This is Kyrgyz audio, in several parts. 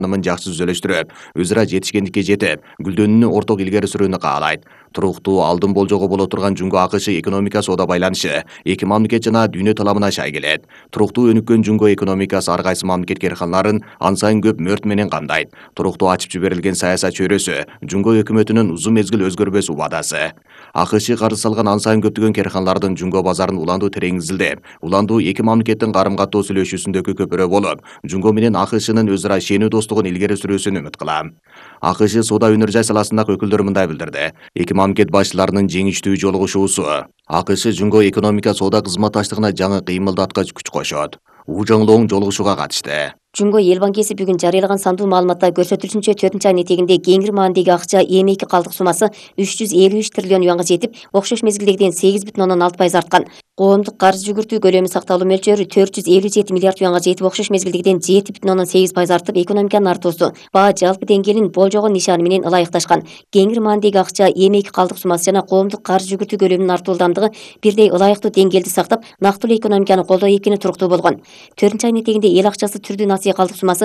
таанымын жакшы түзөлүштүрүп, өзара жетишкендикке жетип, гүлдөнүүнү орток илгери сүрүүнү каалайт. Туруктуу алдын болжоого боло турган Жунго АКШ экономика соода байланышы эки мамлекет жана дүйнө таламына шай келет. Туруктуу өнүккөн Жунго экономикасы ар кайсы мамлекет керканаларын ан сайын көп мөрт менен камдайт. Туруктуу ачып жиберилген саясат чөйрөсү Жунго өкмөтүнүн узун мезгил өзгөрбөс убадасы. АКШ карыз салган ан сайын көптөгөн керканалардын Жунго базарын уландуу терең изилдеп, уландуу эки мамлекеттин карым-каттоо сүйлөшүүсүндөгү көпүрө болуп, Жунго менен АКШнын өзара ишенүү достугун илгери сүрүүсүн үмүт кылам. АКШ соода өнөр жай саласындагы өкүлдөр мындай билдирди. Эки мамлекет башчыларынын жеңиштүү жолугушуусу АКШ Жунго экономика соода кызматташтыгына жаңы кыймылдаткыч күч кошот. У Жаңлоң жолугушууга катышты. Жунго эл банкиси бүгүн жарыялаган сандуу маалыматта көрсөтүлүшүнчө 4-ай нетегинде кеңири маанидеги акча эми2 калдык суммасы 353 триллион юанга жетип, окшош мезгилдегиден 8,6% арткан. Коомдук карыз жүгүртүү көлөмү сакталуу мөлчөрү 457 миллиард юанга жетип, окшош мезгилдегиден 7,8% артып, экономиканын артуусу баа жалпы деңгээлин болжогон нишаны менен ылайыкташкан. Кеңири маанидеги акча эми2 калдык суммасы жана коомдук карыз жүгүртүү көлөмүнүн артуу ылдамдыгы бирдей ылайыктуу деңгээлди сактап, нактылуу экономиканы колдоо экени туруктуу болгон. 4-ай нетегинде эл акчасы түрдүү насыя калдык суммасы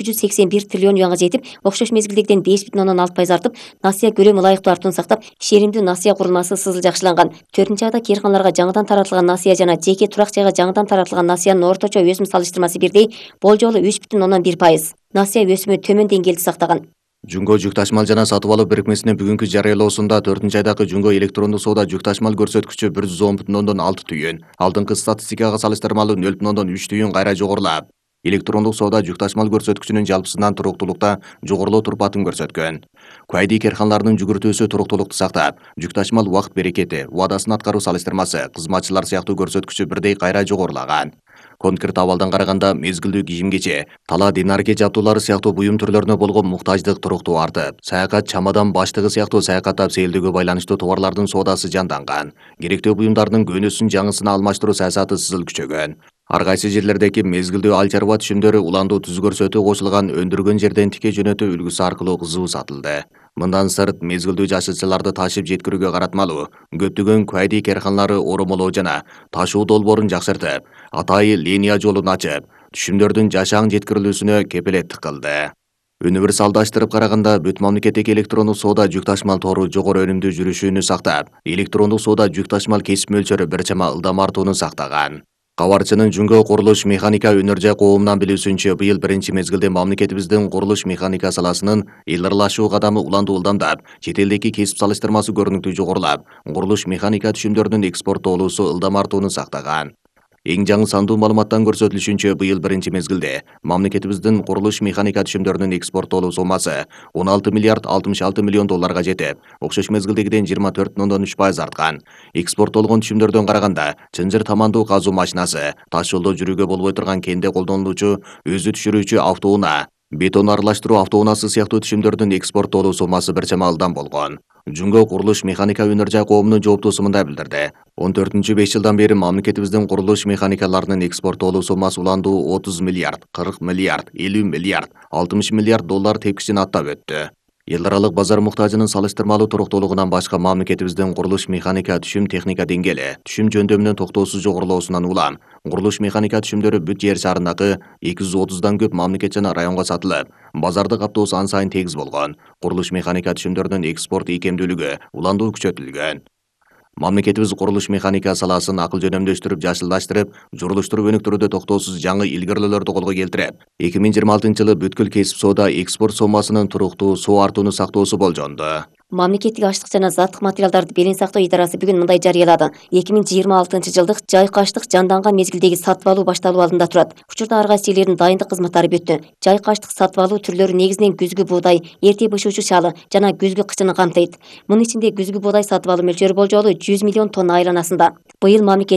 281 триллион юанга жетип, окшош мезгилдегиден 5,6% артып, насыя көлөмү ылайыктуу артууну сактап, ишеримдүү насыя курулмасы сызыл жакшыланган. 4-айда керканаларга жаңыдан таратылган насыя жана жеке турак жайга жаңыдан таратылган насыянын орточо өсүм салыштырмасы бирдей болжолу 3,1%. Насыя өсүмү төмөн деңгээлди сактаган. Жунго жүк ташмал жана сатып алуу бирикмесинин бүгүнкү жарыялоосунда 4-айдагы Жунго электрондук соода жүк ташмал көрсөткүчү 110,6 түйүн, алдыңкы статистикага салыштырмалуу 0,3 түйүн кайра жогорулап, электрондук соода жүк ташмал көрсөткүчүнүн жалпысынан туруктуулукта жогорулоо турпатын көрсөткөн. Куайди керканаларынын жүгүртүүсү туруктуулукту сактап, жүк ташмал убакыт берекети, убадасын аткаруу салыштырмасы, кызматчылар сыяктуу көрсөткүчү бирдей кайра жогорулаган. Конкрет абалдан караганда мезгилдүү кийим-кече, тала динарке жабдуулары сыяктуу буюм түрлөрүнө болгон муктаждык туруктуу артып, саякат чамадан баштыгы сыяктуу саякаттап сейилдөөгө байланыштуу товарлардын соодасы жанданган. Керектүү буюмдардын көнөсүн жаңысына алмаштыруу саясаты сызыл күчөгөн. Ар кайсы жерлердеги мезгилдүү ал чарба түшүмдөрү уландуу түз көрсөтүү кошулган өндүргөн жерден тике жөнөтүү үлгүсү аркылуу кызуу сатылды. Мындан сырт мезгилдүү жашылчаларды ташып жеткирүүгө каратмалуу көптөгөн Куайди керканалары оромолоо жана ташуу долбоорун жакшыртып, атайы линия жолун ачып, түшүмдөрдүн жашаң жеткирилүүсүнө кепилеттик кылды. Универсалдаштырып караганда бүт мамлекеттеги электрондук соода жүк ташмал тору жогору өнүмдүү жүрүшүүнү сактап, электрондук соода жүк ташмал кесип мөлчөрү бир чама ылдам артууну сактаган. Кабарчынын Жунго курулуш механика өнөр жай коомунан билүүсүнчө, быйыл биринчи мезгилде мамлекетибиздин курулуш механика саласынын илгырлашуу кадамы уландуу ылдамдап, чет элдеги кесип салыштырмасы көрүнүктүү жогорулап, курулуш механика түшүмдөрүнүн экспорттоолуусу ылдам артууну сактаган. Эң жаңы сандуу маалыматтан көрсөтүлүшүнчө, быйыл биринчи мезгилде мамлекетибиздин курулуш механика түшүмдөрүнүн экспорттоолуу сомасы 16 миллиард 66 миллион долларга жетип, окшош мезгилдегиден 24,3% арткан. Экспорттолгон түшүмдөрдөн караганда, чынжыр тамандуу казуу машинасы, таш жолдо жүрүүгө болбой турган кенде колдонулуучу өзү түшүрүүчү автоунаа, бетон аралаштыруу автоунаасы сыяктуу түшүмдөрдүн экспорттоолуу сомасы бир чама ылдам болгон. Жунго курулуш механика өнөр жай коомунун жооптуусу мындай билдирди. 14-5 жылдан бери мамлекетибиздин курулуш механикаларынын экспорттоолуу сомасы уландуу 30 миллиард, 40 миллиард, 50 миллиард, 60 миллиард доллар тепкичин аттап өттү. Эл аралык базар муктажынын салыштырмалуу туруктуулугунан башка мамлекетибиздин курулуш механика түшүм техника деңгээли, түшүм жөндөмүнүн токтоосуз жогорулоосунан улам, курулуш механика түшүмдөрү бүт жер шарындагы 230дан көп мамлекет жана районго сатылып, базарды каптоосу ан сайын тегиз болгон. Курулуш механика түшүмдөрүнүн экспорт ийкемдүүлүгү уландуу күчөтүлгөн. Мамлекетибиз курулуш механика саласын акыл жөнөмдөштүрүп, жашылдаштырып, журулуштуруп өнүктүрүүдө токтоосуз жаңы илгерүүлөрдү колго келтирип, 2026-жылы бүткүл кесип соода экспорт сомасынын туруктуу соо артууну сактоосу болжонду. Мамлекеттик аштык жана заттык материалдарды белең сактоо идарасы бүгүн мындай жарыялады. 2026-жылдык жайкы аштык жанданган мезгилдеги сатып алуу башталуу алдында турат. Учурда ар кайсы жерлердин дайындык кызматтары бүттү. Жайкы аштык сатып алуу түрлөрү негизинен күзгү буудай, эрте бышуучу шалы жана күзгү кычыны камтыйт. Мунун ичинде күзгү буудай сатып алуу мөлчөрү болжолу 100 миллион тонна айланасында. Быйыл мамлекет